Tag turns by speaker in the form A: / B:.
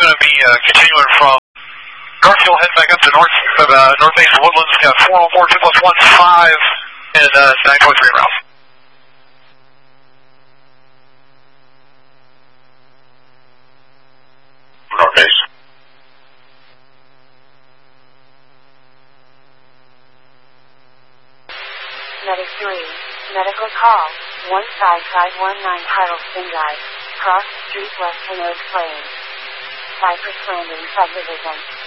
A: going to be continuing from Garfield, head back up to North Base Woodlands. Got 404, 2 plus 1, 5, and 9.3 routes. North Base.
B: Medic 3, medical call, 15519 Title Spin Drive, cross street west to Oak Plains. Cypress Landing subdivision.